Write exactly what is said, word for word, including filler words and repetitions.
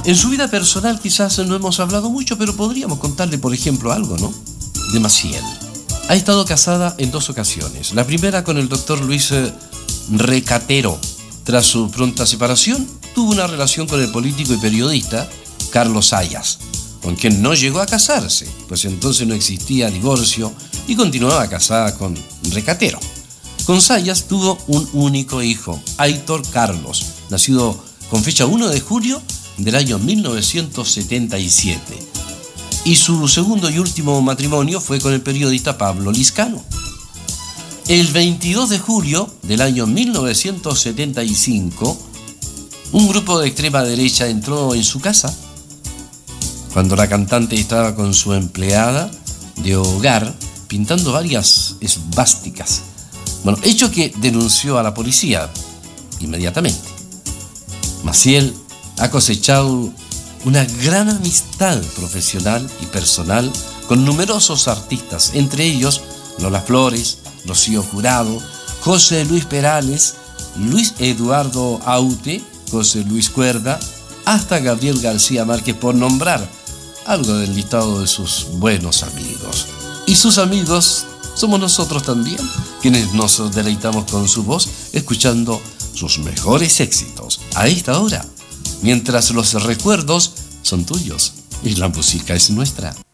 En su vida personal quizás no hemos hablado mucho, pero podríamos contarle, por ejemplo, algo, ¿no? De Maciel. Ha estado casada en dos ocasiones. La primera con el doctor Luis Recatero. Tras su pronta separación, tuvo una relación con el político y periodista Carlos Zayas, con quien no llegó a casarse, pues entonces no existía divorcio y continuaba casada con Recatero. Con Zayas tuvo un único hijo, Aitor Carlos, nacido con fecha primero de julio del año mil novecientos setenta y siete. Y su segundo y último matrimonio fue con el periodista Pablo Lizcano. El veintidós de julio del año mil novecientos setenta y cinco, un grupo de extrema derecha entró en su casa cuando la cantante estaba con su empleada de hogar pintando varias esvásticas. Bueno, hecho que denunció a la policía inmediatamente. Maciel ha cosechado una gran amistad profesional y personal con numerosos artistas, entre ellos Lola Flores, Rocío Jurado, José Luis Perales, Luis Eduardo Aute, José Luis Cuerda, hasta Gabriel García Márquez, por nombrar algo del listado de sus buenos amigos. Y sus amigos somos nosotros también, quienes nos deleitamos con su voz, escuchando sus mejores éxitos a esta hora, mientras los recuerdos son tuyos y la música es nuestra.